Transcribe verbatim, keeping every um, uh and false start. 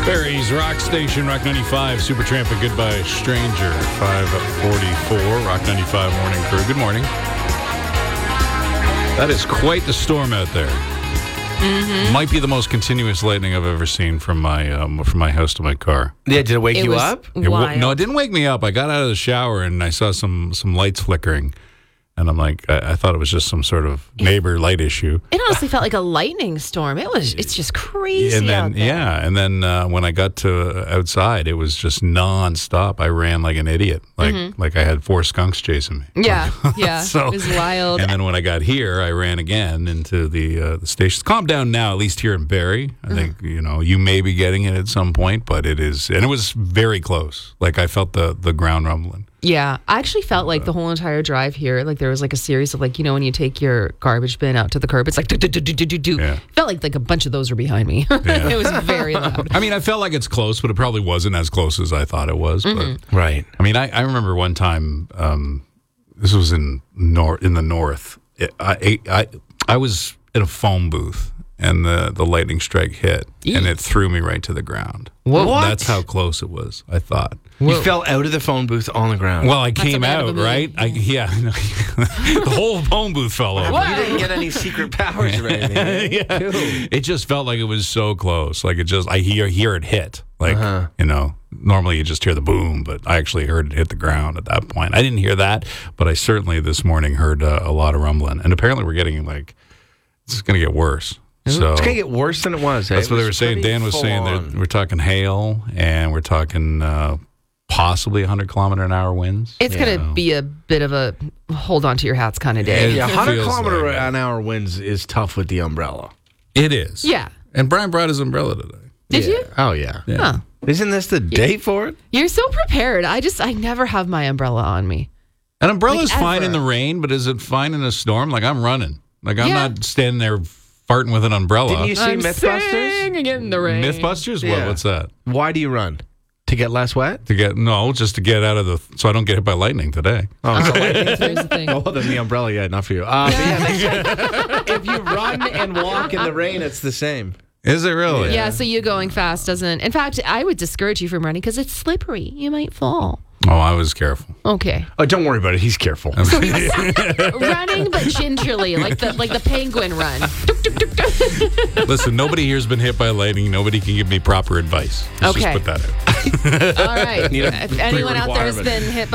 Barry's Rock Station, Rock ninety-five, Supertramp and Goodbye Stranger, five forty-four, Rock ninety-five Morning Crew. Good morning. That is quite the storm out there. Mm-hmm. Might be the most continuous lightning I've ever seen from my um, from my house to my car. Yeah, did it wake It you was up? It wa- wild. no, it didn't wake me up. I got out of the shower and I saw some some lights flickering. And I'm like, I, I thought it was just some sort of neighbor light issue. It honestly felt like a lightning storm. It was. It's just crazy And then, out there. yeah, and then uh, when I got to outside, it was just nonstop. I ran like an idiot, like Mm-hmm. like I had four skunks chasing me. Yeah, yeah. So- it was wild. And then when I got here, I ran again into the uh, the station. It's calmed down now, at least here in Barrie. I Mm-hmm. think you know you may be getting it at some point, but it is, and it was very close. Like I felt the the ground rumbling. Yeah, I actually felt like the whole entire drive here, like there was like a series of like, you know, when you take your garbage bin out to the curb, it's like do do do do do do do. Yeah. Felt like like a bunch of those were behind me. It was very loud. I mean, I felt like it's close, but it probably wasn't as close as I thought it was. But Right. I mean, I, I remember one time. Um, this was in nor in the north. It, I, I I was in a phone booth, and the the lightning strike hit, and it threw me right to the ground. What? That's how close it was. I thought. You fell out of the phone booth on the ground. Well, I a came man of out the moon. right. I, yeah, the whole phone booth fell over. you didn't get any secret powers or anything. Yeah. Cool. It just felt like it was so close. Like it just, I hear hear it hit. Like Uh-huh. you know, normally you just hear the boom, but I actually heard it hit the ground at that point. I didn't hear that, but I certainly this morning heard uh, a lot of rumbling, and apparently we're getting like it's going to get worse. So It's going to get worse than it was. eh? that's It what they was were saying. pretty Dan was full saying on. that we're talking hail, and we're talking uh, possibly one hundred kilometer an hour winds. It's Yeah. gonna be a bit of a hold on to your hats kind of day. It Yeah, one hundred feels kilometer like it. an hour winds is tough with the umbrella. It is. Yeah. And Brian brought his umbrella today. Did Yeah. you? Oh, yeah. Yeah. Huh. Isn't this the day for it? You're so prepared. I just I never have my umbrella on me. An umbrella's Like fine ever. in the rain, but is it fine in a storm? Like I'm running. Like I'm Yeah. not standing there farting with an umbrella. Didn't you see I'm Mythbusters? singing in the rain. Mythbusters? What? Yeah. What's that? Why do you run? To get less wet? To get no, just to get out of the so I don't get hit by lightning today. Oh, so Here's the thing. oh, then the umbrella, yeah, not for you. Uh, but yeah, they said if you run and walk in the rain, it's the same. Is it really? Yeah, so you going fast doesn't. In fact, I would discourage you from running because it's slippery. You might fall. Oh, I was careful. Okay. Oh, don't worry about it. He's careful. Running, but gingerly, like the like the penguin run. Tuk, tuk, tuk, tuk. Listen, nobody here's been hit by lightning. Nobody can give me proper advice. Let's Okay. just put that out. All right. Need a If anyone out there has requirement. been hit